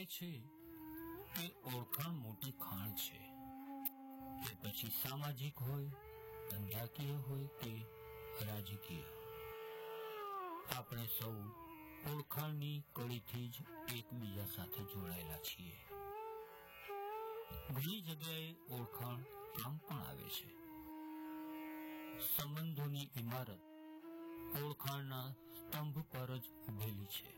કહેવાય છે કે ઓળખાણ મોટી ખાણ છે, કે પછી સામાજિક હોય, ધંધાકીય હોય કે રાજકીય. આપણે સૌ ઓળખાણની કડીથી જ એકબીજા સાથે જોડાયેલા છીએ. ઘણી જગ્યાએ ઓળખાણ કામ પણ આવે છે. સંબંધોની ઇમારત ઓળખાણના સ્તંભ પર જ ઉભેલી છે.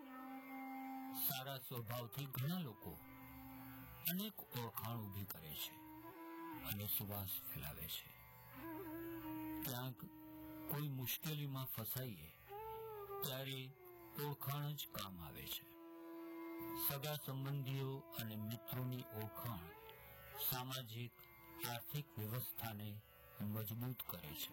સારા સ્વભાવથી ઘણા લોકો અનેક ઓળખાણ ઊભી કરે છે અને સુવાસ ફેલાવે છે. ક્યાંક કોઈ મુશ્કેલીમાં ફસાઈએ ત્યારે ઓળખાણ જ કામ આવે છે. સગા સંબંધીઓ અને મિત્રોની ઓળખાણ સામાજિક આર્થિક વ્યવસ્થાને મજબૂત કરે છે.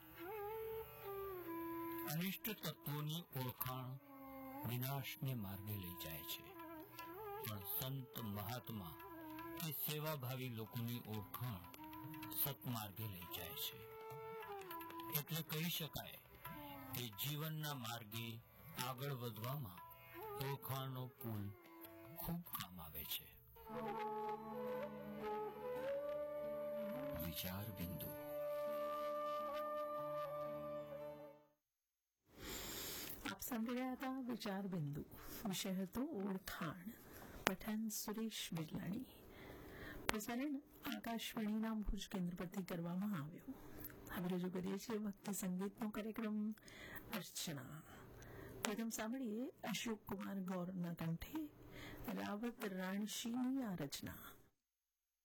અનિષ્ટ તત્વોની ઓળખાણ વિનાશને માર્ગે લઈ જાય છે, પણ સંત મહાત્મા કે સેવાભાવી લોકોની ઓળખાણ સત્માર્ગે લઈ જાય છે. એટલે કહી શકાય કે જીવનના માર્ગે આગળ વધવામાં ઓળખાણનો પુલ ખૂબ કામ આવે છે. વિચાર બિંદુ. આપ સાંભળી રહ્યા હતા વિચાર બિંદુ. વિષય હતો ઓળખાણ. પઠન સુરેશ બિરલાણી. પ્રસારણ આકાશવાણીના ભુજ કેન્દ્ર પરથી કરવામાં આવ્યું. હવે રજૂ કરીએ છીએ ભક્તિ સંગીતનો કાર્યક્રમ અર્ચના. પ્રથમ સાંભળીએ અશોક કુમાર ગૌરના કંઠે રાવત રાણશીની આ રચના.